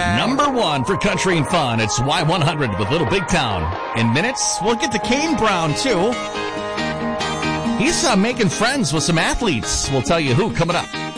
back. Number 1 for country and fun. It's Y100 with Little Big Town. In minutes, we'll get to Kane Brown, too. He's making friends with some athletes. We'll tell you who coming up.